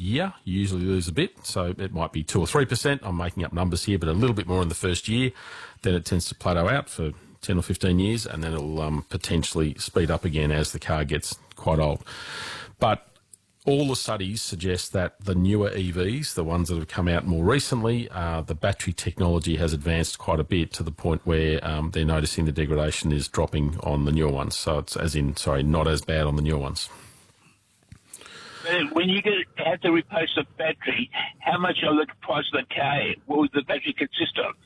year, you usually lose a bit. So it might be 2 or 3%. I'm making up numbers here, but a little bit more in the first year. Then it tends to plateau out for 10 or 15 years, and then it'll potentially speed up again as the car gets quite old. But all the studies suggest that the newer EVs, the ones that have come out more recently, the battery technology has advanced quite a bit to the point where they're noticing the degradation is dropping on the newer ones. So it's not as bad on the newer ones. When you have to replace the battery, how much of the price of the car will the battery consist of?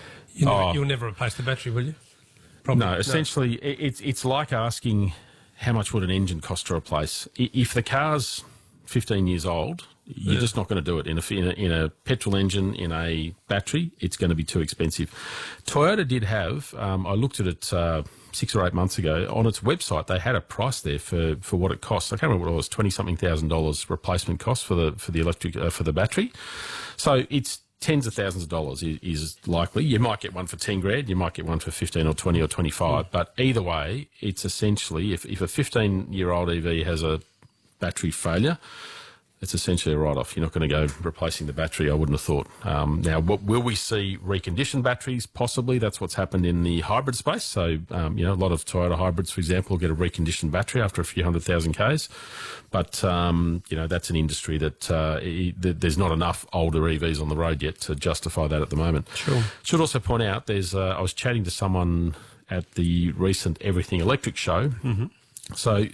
You'll never replace the battery, will you? Probably. No, essentially, it's like asking how much would an engine cost to replace. If the car's 15 years old, you're just not going to do it. In a petrol engine, in a battery, it's going to be too expensive. Toyota did have, I looked at it 6 or 8 months ago, on its website, they had a price there for what it costs. I can't remember what it was, $20-something thousand replacement cost for the electric, for the battery. So it's tens of thousands of dollars is likely. You might get one for 10 grand, you might get one for 15 or 20 or 25, but either way, it's essentially, if a 15-year-old EV has a battery failure, it's essentially a write-off. You're not going to go replacing the battery, I wouldn't have thought. Now, will we see reconditioned batteries? Possibly. That's what's happened in the hybrid space. So, a lot of Toyota hybrids, for example, will get a reconditioned battery after a few 100,000 Ks. But, that's an industry that there's not enough older EVs on the road yet to justify that at the moment. Sure. Should also point out, I was chatting to someone at the recent Everything Electric show. Mm-hmm. So,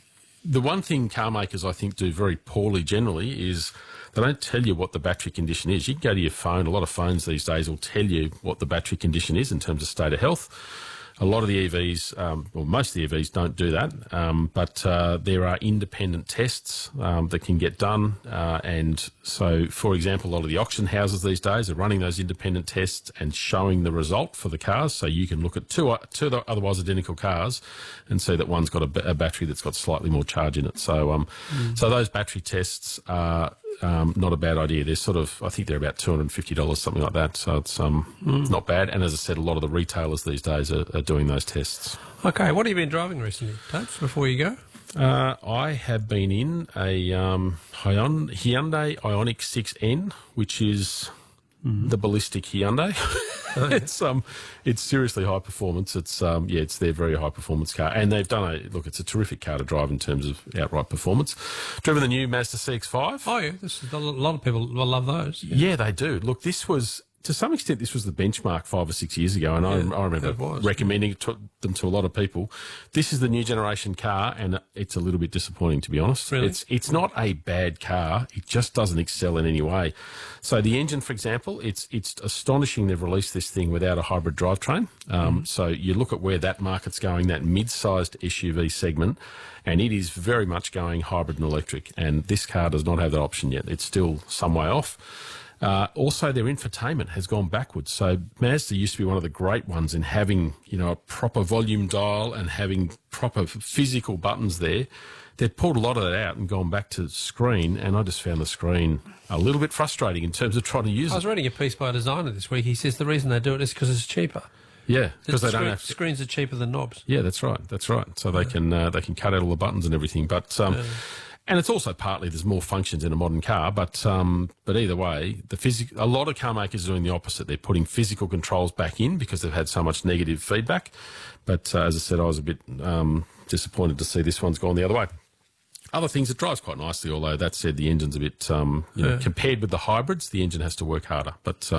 the one thing car makers, I think, do very poorly generally is they don't tell you what the battery condition is. You can go to your phone. A lot of phones these days will tell you what the battery condition is in terms of state of health. A lot of the EVs, most of the EVs don't do that, but there are independent tests that can get done. And so, for example, a lot of the auction houses these days are running those independent tests and showing the result for the cars. So you can look at two otherwise identical cars and see that one's got a battery that's got slightly more charge in it. So, so those battery tests are not a bad idea. They're I think they're about $250, something like that. So it's not bad. And as I said, a lot of the retailers these days are doing those tests. Okay, what have you been driving recently, Tabs, before you go? I have been in a Hyundai Ioniq 6N, which is the ballistic Hyundai. Oh, yeah. It's seriously high performance. It's their very high performance car, and they've done it's a terrific car to drive in terms of outright performance. Driven the new Mazda CX-5. Oh yeah, a lot of people will love those. Yeah, they do. Look, to some extent, this was the benchmark 5 or 6 years ago, and I remember recommending them to a lot of people. This is the new generation car, and it's a little bit disappointing, to be honest. Really? It's not a bad car. It just doesn't excel in any way. So the engine, for example, it's astonishing they've released this thing without a hybrid drivetrain. So you look at where that market's going, that mid-sized SUV segment, and it is very much going hybrid and electric, and this car does not have that option yet. It's still some way off. Also, their infotainment has gone backwards. So Mazda used to be one of the great ones in having, a proper volume dial and having proper physical buttons there. They've pulled a lot of that out and gone back to screen, and I just found the screen a little bit frustrating in terms of trying to use it. I was reading a piece by a designer this week. He says the reason they do it is because it's cheaper. Yeah, because they don't have screens are cheaper than knobs. Yeah, that's right. So they can cut out all the buttons and everything, but. And it's also partly there's more functions in a modern car, but either way, a lot of car makers are doing the opposite. They're putting physical controls back in because they've had so much negative feedback. But as I said, I was a bit disappointed to see this one's gone the other way. Other things, it drives quite nicely, although that said, the engine's a bit, compared with the hybrids, the engine has to work harder. But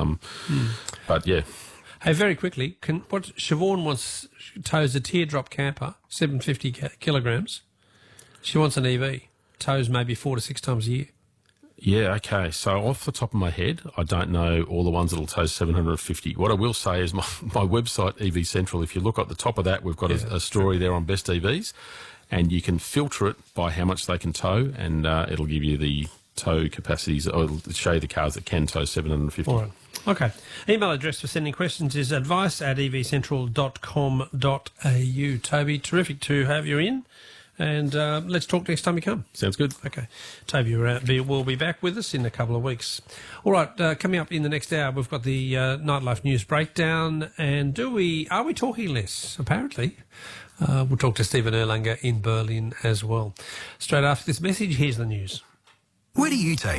yeah. Hey, very quickly, Siobhan wants tows a teardrop camper, 750 kilograms. She wants an EV. Tows maybe 4 to 6 times a year. Yeah, okay. So off the top of my head, I don't know all the ones that'll tow 750. What I will say is my website, EV Central, if you look at the top of that, we've got a story there on best EVs, and you can filter it by how much they can tow, and it'll give you the tow capacities, or it'll show you the cars that can tow 750. All right. Okay. Email address for sending questions is advice@evcentral.com.au. Toby, terrific to have you in. And let's talk next time you come. Sounds good. Okay. Toby will be back with us in a couple of weeks. All right, coming up in the next hour, we've got the Nightlife News Breakdown. And are we talking less? Apparently. We'll talk to Stephen Erlanger in Berlin as well. Straight after this message, here's the news. Where do you take